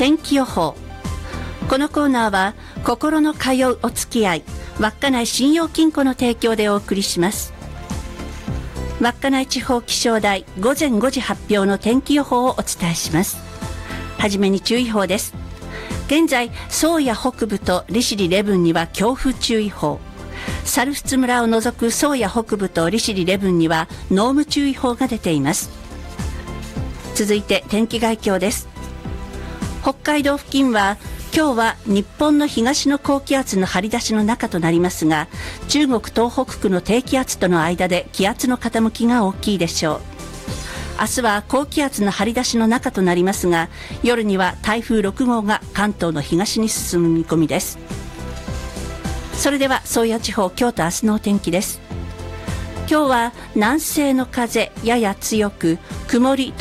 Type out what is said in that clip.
天気予報。このコーナーは心の通うお付き合い、稚内信用金庫の提供でお送りします。稚内地方気象台午前5時発表の天気予報をお伝えします。はじめに注意報です。現在宗谷北部と利尻礼文には強風注意報、猿払村を除く宗谷北部と利尻礼文には濃霧注意報が出ています。続いて天気概況です。北海道付近は今日は日本の東の高気圧の張り出しの中となりますが、中国東北区の低気圧との間で気圧の傾きが大きいでしょう。明日は高気圧の張り出しの中となりますが、夜には台風6号が関東の東に進む見込みです。それでは宗谷地方今日と明日のお天気です。今日は南西の風やや強く、曇り